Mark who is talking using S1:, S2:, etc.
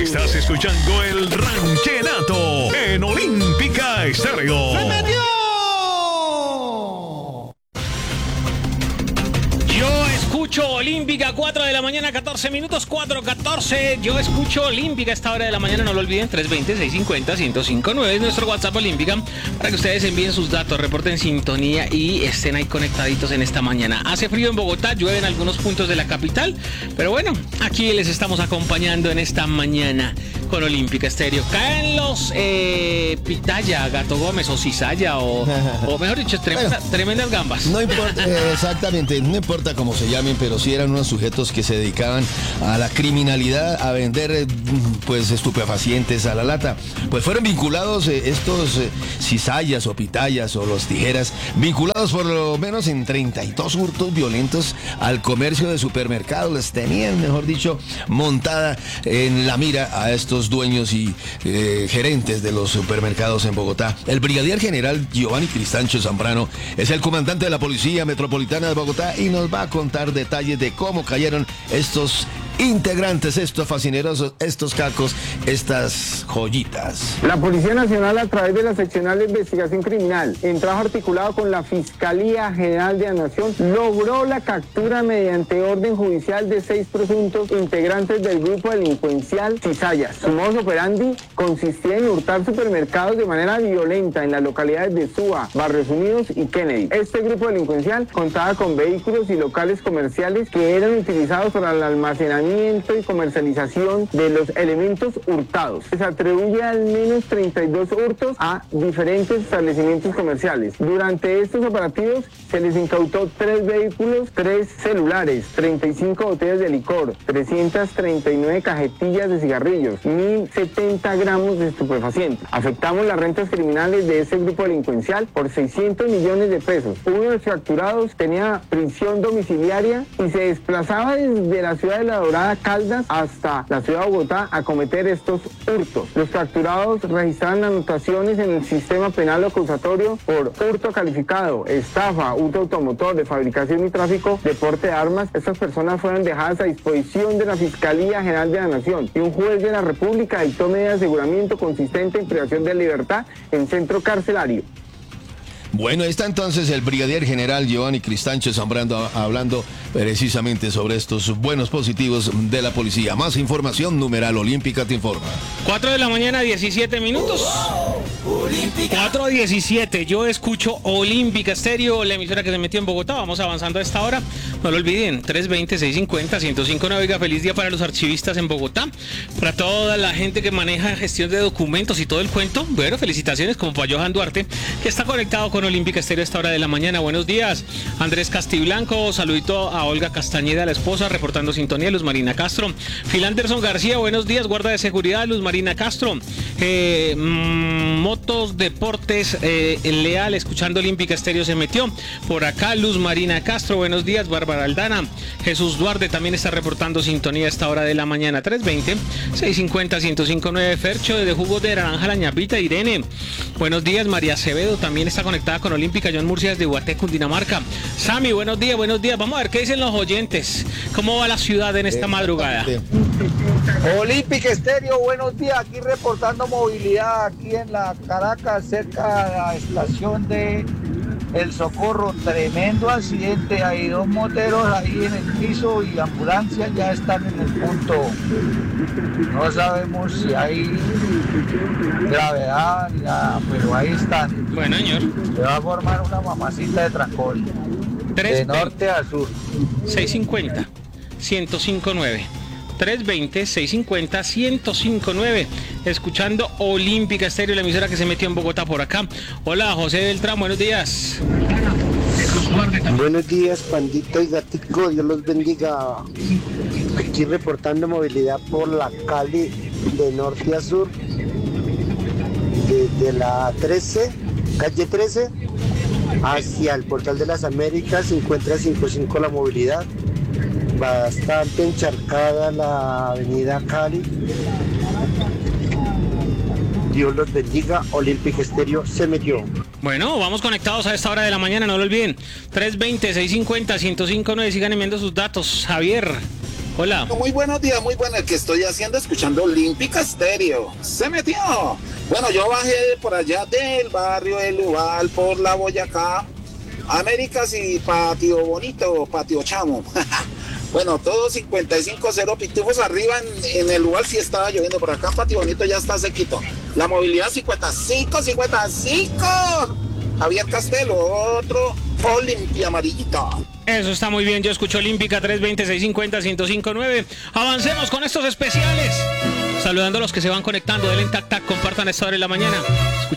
S1: Estás escuchando el Ranchenato en Olímpica Estéreo.
S2: ¡Se metió!
S3: Yo escucho Olímpica, 4 de la mañana, 14 minutos, 4:14. Yo escucho Olímpica a esta hora de la mañana, no lo olviden, 320-650-1059 es nuestro WhatsApp Olímpica para que ustedes envíen sus datos, reporten sintonía y estén ahí conectaditos en esta mañana. Hace frío en Bogotá, llueve en algunos puntos de la capital, pero bueno, aquí les estamos acompañando en esta mañana con Olímpica Estéreo. Caen los pitaya, Gato Gómez o Cizalla o mejor dicho, tremendas gambas.
S2: No importa, exactamente, no importa cómo se llamen, pero sí eran unos sujetos que se dedicaban a la criminalidad, a vender pues estupefacientes a la lata. Pues fueron vinculados estos cizallas o pitayas o los tijeras, vinculados por lo menos en 32 hurtos violentos al comercio de supermercados. Les tenían, mejor dicho, montada en la mira a estos dueños y gerentes de los supermercados en Bogotá. El brigadier general Giovanni Cristancho Zambrano es el comandante de la Policía Metropolitana de Bogotá y nos va a contar detalles de cómo cayeron estos integrantes, estos fascinerosos, estos cacos, estas joyitas.
S4: La Policía Nacional, a través de la Seccional de Investigación Criminal, en trabajo articulado con la Fiscalía General de la Nación, logró la captura mediante orden judicial de 6 presuntos integrantes del grupo delincuencial Cizallas. Su modus operandi consistía en hurtar supermercados de manera violenta en las localidades de Suba, Barrios Unidos y Kennedy. Este grupo delincuencial contaba con vehículos y locales comerciales que eran utilizados para el almacenamiento y comercialización de los elementos hurtados. Se atribuye al menos 32 hurtos a diferentes establecimientos comerciales. Durante estos operativos se les incautó 3 vehículos, 3 celulares, 35 botellas de licor, 339 cajetillas de cigarrillos, 1.070 gramos de estupefacientes. Afectamos las rentas criminales de este grupo delincuencial por 600 millones de pesos. Uno de los capturados tenía prisión domiciliaria y se desplazaba desde la ciudad de La Dorada, Caldas, hasta la ciudad de Bogotá a cometer estos hurtos. Los capturados registraron anotaciones en el sistema penal acusatorio por hurto calificado, estafa, hurto automotor, de fabricación y tráfico de porte de armas. Estas personas fueron dejadas a disposición de la Fiscalía General de la Nación y un juez de la República dictó medida de aseguramiento consistente en privación de libertad en centro carcelario.
S2: Bueno, está entonces el brigadier general Giovanni Cristancho Zambrano hablando precisamente sobre estos buenos positivos de la policía. Más información, numeral Olímpica te informa.
S3: 4 de la mañana, 17 minutos. 4:17, yo escucho Olímpica Estéreo, la emisora que se metió en Bogotá. Vamos avanzando a esta hora. No lo olviden, 320-650-1059. Oiga, feliz día para los archivistas en Bogotá, para toda la gente que maneja gestión de documentos y todo el cuento. Bueno, felicitaciones como para Johan Duarte, que está conectado con Olímpica Estéreo a esta hora de la mañana. Buenos días, Andrés Castiblanco. Saludito a Olga Castañeda, la esposa, reportando sintonía. Luz Marina Castro. Phil Anderson García, buenos días, guarda de seguridad, Luz Marina Castro. Motos Deportes Leal, escuchando Olímpica Estéreo, se metió por acá. Luz Marina Castro, buenos días. Bárbara Aldana. Jesús Duarte también está reportando sintonía a esta hora de la mañana. 320-650-1059. Fercho de Jugo de Naranja La Ñapita. Irene, buenos días. María Acevedo también está conectada con Olímpica. John Murcia desde Guaté, Cundinamarca. Sami, buenos días, buenos días. Vamos a ver qué dicen los oyentes. ¿Cómo va la ciudad en esta madrugada?
S5: Olímpica Estéreo, buenos días. Aquí reportando movilidad aquí en la Caracas, cerca de la estación de El Socorro. Tremendo accidente. Hay 2 moteros ahí en el piso y ambulancias ya están en el punto. No sabemos si hay gravedad ni nada, pero ahí están.
S3: Bueno, señor.
S5: Se va a formar una mamacita de trancón. De norte a sur.
S3: 650-1059. 320-650-1059. Escuchando Olímpica Estéreo, la emisora que se metió en Bogotá por acá. Hola, José Beltrán, buenos días.
S6: Buenos días, Pandito y Gatico, Dios los bendiga. Aquí reportando movilidad por la Cali de norte a sur, desde la 13, calle 13, hacia el Portal de las Américas. Se encuentra 55 la movilidad, bastante encharcada la avenida Cali. Dios los bendiga. Olímpica Estéreo se metió.
S3: Bueno, vamos conectados a esta hora de la mañana, no lo olviden. 320-650-1059, sigan enviando sus datos. Javier, Hola.
S7: Muy buenos días, muy bueno. El que estoy haciendo, escuchando Olímpica Estéreo. Se metió. Bueno, yo bajé por allá del barrio de Lubal por la Boyacá, Américas y Patio Bonito, Patio Chamo. Bueno, todos 55-0 pitufos arriba en el lugar sí estaba lloviendo. Por acá en Patio Bonito ya está sequito. La movilidad 55. Javier Castelo, otro Olimpia amarillito.
S3: Eso está muy bien. Yo escucho Olímpica 320-650-1059. Avancemos con estos especiales. Saludando a los que se van conectando. Denle tac tac, compartan esta hora en la mañana. Escucha